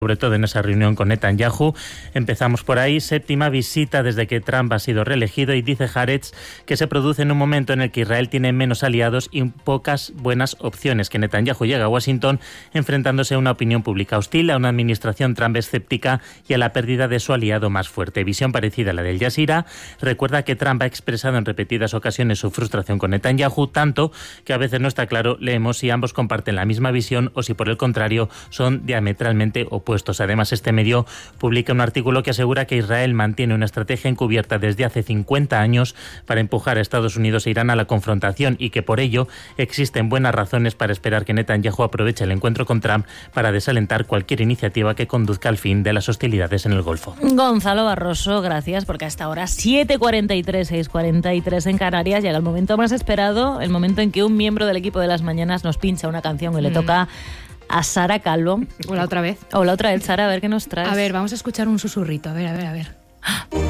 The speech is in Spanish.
sobre todo en esa reunión con Netanyahu. Empezamos por ahí. 7ª visita desde que Trump ha sido reelegido, y dice Haaretz que se produce en un momento en el que Israel tiene menos aliados y pocas buenas opciones, que Netanyahu llega a Washington enfrentándose a una opinión pública hostil, a una administración Trump escéptica y a la pérdida de su aliado más fuerte. Visión parecida a la del Jazeera. Recuerda que Trump ha expresado en repetidas ocasiones su frustración con Netanyahu, tanto que a veces no está claro, leemos, si ambos comparten la misma visión o si por el contrario son diametralmente opuestos. Además, este medio publica un artículo que asegura que Israel mantiene una estrategia encubierta desde hace 50 años para empujar a Estados Unidos e Irán a la confrontación, y que por ello existen buenas razones para esperar que Netanyahu aproveche el encuentro con Trump para desalentar cualquier iniciativa que conduzca al fin de las hostilidades en el Golfo. Gonzalo Barroso, gracias, porque hasta ahora 7:43, 6:43 en Canarias, llega el momento más esperado, el momento en que un miembro del equipo de las mañanas nos pincha una canción y le toca a Sara Calvo. Hola otra vez. Hola otra vez, Sara, a ver qué nos traes. A ver, vamos a escuchar un susurrito. A ver.